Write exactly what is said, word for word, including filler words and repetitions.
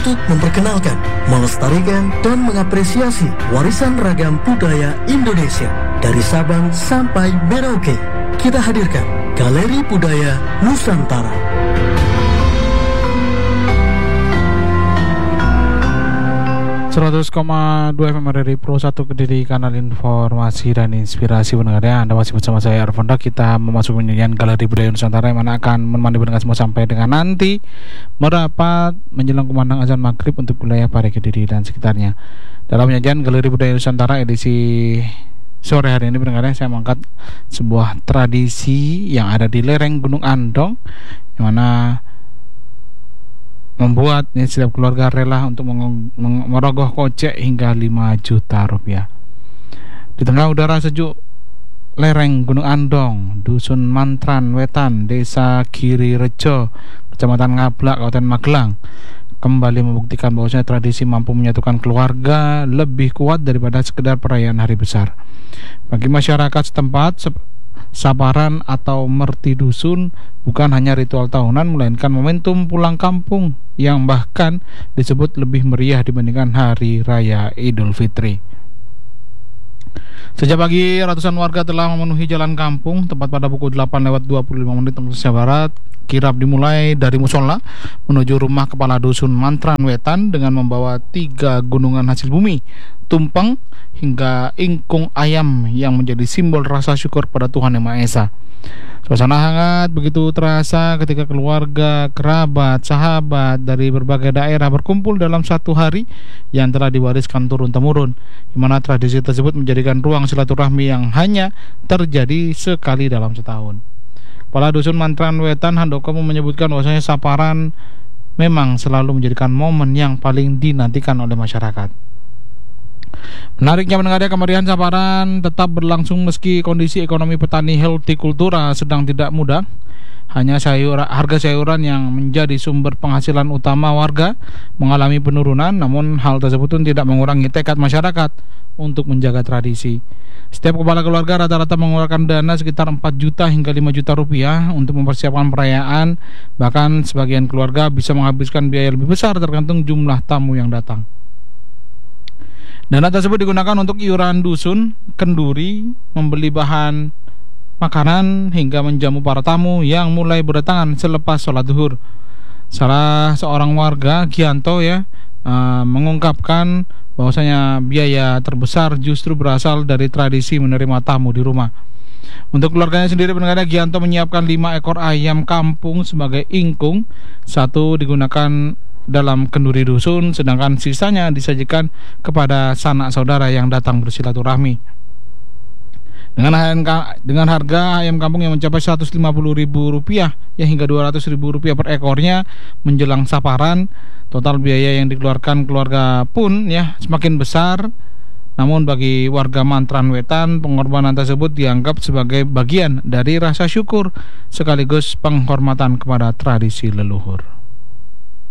untuk memperkenalkan, melestarikan, dan mengapresiasi warisan ragam budaya Indonesia dari Sabang sampai Merauke. Kita hadirkan Galeri Budaya Nusantara. seratus koma dua F M R R I Pro satu Kediri, kanal informasi dan inspirasi pendengar ya. Anda masih bersama saya Arfonda. Kita memasuki penyanyian Galeri Budaya Nusantara yang mana akan menemani pendengar semua sampai dengan nanti merapat menjelang kumandang azan maghrib untuk wilayah Pare, Kediri dan sekitarnya. Dalam penyanyian Galeri Budaya Nusantara edisi sore hari ini pendengar ya, saya mengangkat sebuah tradisi yang ada di lereng Gunung Andong, yang mana membuat ya, setiap keluarga rela untuk meng- meng- merogoh kocek hingga lima juta rupiah. Di tengah udara sejuk lereng Gunung Andong, Dusun Mantran Wetan, Desa Giri Rejo, Kecamatan Ngablak, Kabupaten Magelang, kembali membuktikan bahwasanya tradisi mampu menyatukan keluarga lebih kuat daripada sekedar perayaan hari besar. Bagi masyarakat setempat, saparan atau merti dusun bukan hanya ritual tahunan, melainkan momentum pulang kampung yang bahkan disebut lebih meriah dibandingkan Hari Raya Idul Fitri. Sejak pagi, ratusan warga telah memenuhi jalan kampung. Tepat pada pukul delapan lewat dua puluh lima menit waktu Indonesia Barat, kirap dimulai dari musola menuju rumah kepala dusun Mantran Wetan dengan membawa tiga gunungan hasil bumi, tumpeng hingga ingkung ayam yang menjadi simbol rasa syukur pada Tuhan Yang Maha Esa. Suasana hangat begitu terasa ketika keluarga, kerabat, sahabat dari berbagai daerah berkumpul dalam satu hari yang telah diwariskan turun-temurun, di mana tradisi tersebut menjadikan ruang silaturahmi yang hanya terjadi sekali dalam setahun. Kepala Dusun Mantran Wetan Handoko menyebutkan bahwasanya saparan memang selalu menjadikan momen yang paling dinantikan oleh masyarakat. Menariknya mendengarnya, kemeriahan saparan tetap berlangsung meski kondisi ekonomi petani hortikultura sedang tidak mudah. Hanya sayur, harga sayuran yang menjadi sumber penghasilan utama warga mengalami penurunan, namun hal tersebut pun tidak mengurangi tekad masyarakat untuk menjaga tradisi. Setiap kepala keluarga rata-rata mengeluarkan dana sekitar empat juta hingga lima juta rupiah untuk mempersiapkan perayaan. Bahkan sebagian keluarga bisa menghabiskan biaya lebih besar tergantung jumlah tamu yang datang. Dana tersebut digunakan untuk iuran dusun, kenduri, membeli bahan makanan, hingga menjamu para tamu yang mulai berdatangan selepas sholat zuhur. Salah seorang warga, Gianto ya, uh, mengungkapkan bahwasanya biaya terbesar justru berasal dari tradisi menerima tamu di rumah. Untuk keluarganya sendiri, pendengarnya, Gianto menyiapkan lima ekor ayam kampung sebagai ingkung. Satu digunakan dalam kenduri dusun, sedangkan sisanya disajikan kepada sanak saudara yang datang bersilaturahmi. Dengan harga, dengan harga ayam kampung yang mencapai seratus lima puluh ribu rupiah ya hingga dua ratus ribu rupiah per ekornya menjelang saparan, total biaya yang dikeluarkan keluarga pun ya semakin besar. Namun bagi warga Mantran Wetan, pengorbanan tersebut dianggap sebagai bagian dari rasa syukur sekaligus penghormatan kepada tradisi leluhur.